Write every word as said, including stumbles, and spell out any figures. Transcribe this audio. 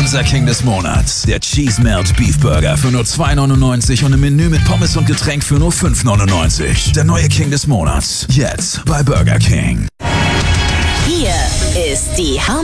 Unser King des Monats. Der Cheese Melt Beef Burger für nur zwei neunundneunzig und ein Menü mit Pommes und Getränk für nur fünf neunundneunzig. Der neue King des Monats. Jetzt bei Burger King. Hier ist die Hammer